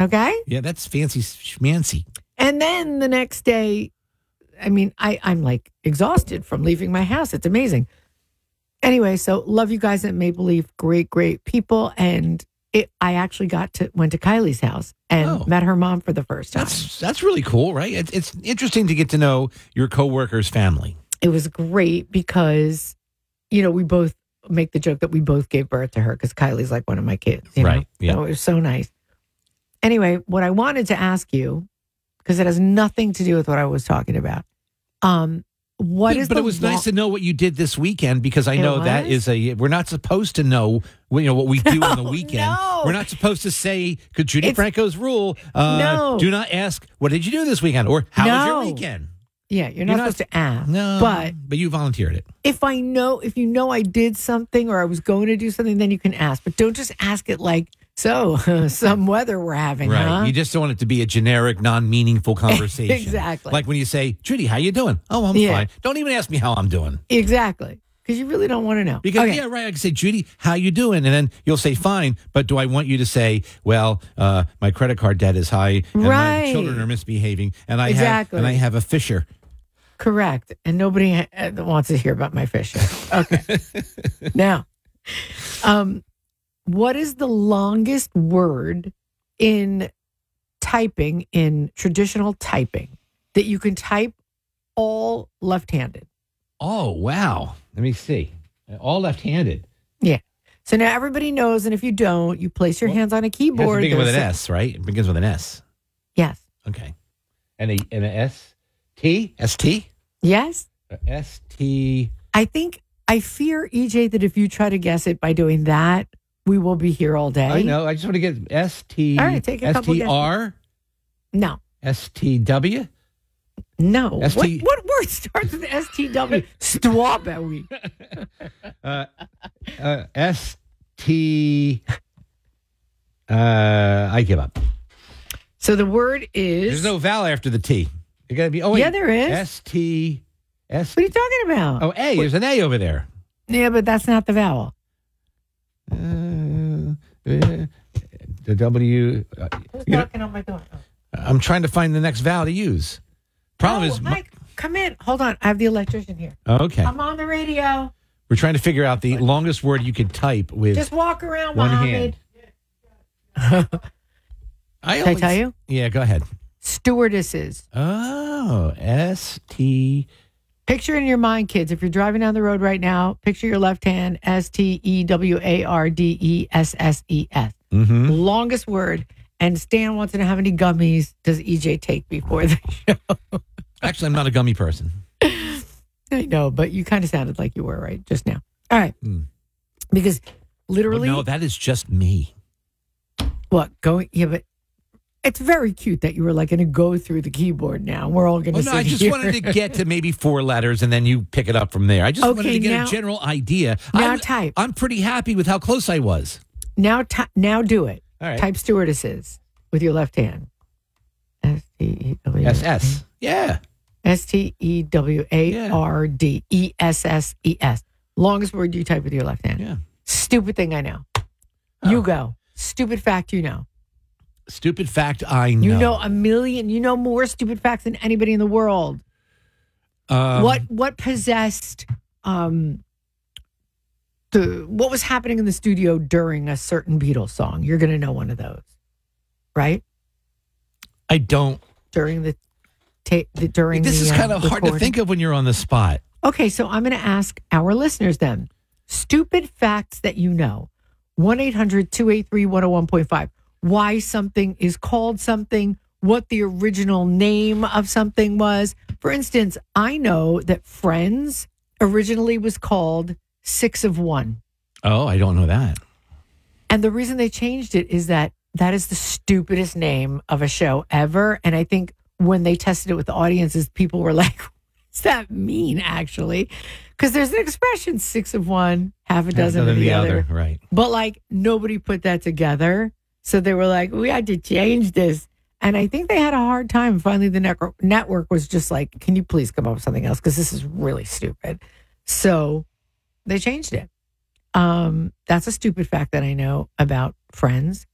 Okay? Yeah, that's fancy schmancy. And then the next day, I mean, I'm like exhausted from leaving my house. It's amazing. Anyway, so love you guys at Maple Leaf. Great, great people. And I actually went to Kylie's house and met her mom for the first time. That's really cool, right? It's interesting to get to know your coworker's family. It was great because, we both make the joke that we both gave birth to her because Kylie's like one of my kids. Right. Yeah. So it was so nice. Anyway, what I wanted to ask you, because it has nothing to do with what I was talking about. But it was nice to know what you did this weekend because I know that is we're not supposed to know what we do on the weekend. No. We're not supposed to say, because Judy Franco's rule, no. Do not ask, what did you do this weekend? Or how was your weekend? Yeah, you're not supposed to ask. No, but you volunteered it. If you know I did something or I was going to do something, then you can ask. But don't just ask it like, some weather we're having, right? Huh? You just don't want it to be a generic, non-meaningful conversation. Exactly. Like when you say, Judy, how you doing? Oh, I'm fine. Don't even ask me how I'm doing. Exactly. Because you really don't want to know. Because, I can say, Judy, how you doing? And then you'll say, fine. But do I want you to say, well, my credit card debt is high and my children are misbehaving and I have a fissure. Correct. And nobody wants to hear about my fissure. Okay. Now, what is the longest word in typing, in traditional typing, that you can type all left-handed? Oh, wow. Let me see. All left-handed. Yeah. So now everybody knows, and if you don't, you place your hands on a keyboard. It begins with an S, right? It begins with an S. Yes. Okay. And an S? T? S-T? Yes. S-T. I fear, EJ, that if you try to guess it by doing that, we will be here all day. I know. I just want to get S-T. All right, take a couple guesses. S-T-R? No. S-T-W? No. What word starts with S-T-W? Strawberry. S-T... I give up. So the word is... There's no vowel after the T. You got to be... Oh, wait. Yeah, there is. S-T... What are you talking about? Oh, A. There's an A over there. Yeah, but that's not the vowel. The W. Who's knocking on my door? I'm trying to find the next vowel to use. Problem is... Mike, come in. Hold on. I have the electrician here. Okay. I'm on the radio. We're trying to figure out the longest word you could type with... Just walk around, one Mohammed. hand. Can I tell you? Yeah, go ahead. Stewardesses. Oh, S-T... Picture in your mind, kids, if you're driving down the road right now, picture your left hand, S-T-E-W-A-R-D-E-S-S-E-S. Mm-hmm. Longest word. And Stan wants to know how many gummies does EJ take before the show? Actually, I'm not a gummy person. I know, but you kind of sounded like you were right just now. All right. Because literally... Well, no, that is just me. What? Yeah, but... It's very cute that you were like going to go through the keyboard now. We're all going to I just wanted to get to maybe 4 letters and then you pick it up from there. I just wanted to get a general idea. Now type. I'm pretty happy with how close I was. Now do it. All right. Type stewardesses with your left hand. S-S. Yeah. S-T-E-W-A-R-D-E-S-S-E-S. Longest word you type with your left hand. Yeah. Stupid thing I know. You go. Stupid fact you know. Stupid fact I know. You know you know more stupid facts than anybody in the world. What possessed what was happening in the studio during a certain Beatles song? You're going to know one of those, right? I don't. During this is kind of hard to think of when you're on the spot. Okay, so I'm going to ask our listeners then. Stupid facts that you know. 1-800-283-101.5. Why something is called something, what the original name of something was. For instance, I know that Friends originally was called 6 of 1. Oh, I don't know that. And the reason they changed it is that is the stupidest name of a show ever. And I think when they tested it with the audiences, people were like, what does that mean, actually? Because there's an expression, 6 of 1, half a dozen of the other. Right. But like nobody put that together. So they were like, we had to change this. And I think they had a hard time. Finally, the network was just like, can you please come up with something else? Because this is really stupid. So they changed it. That's a stupid fact that I know about Friends.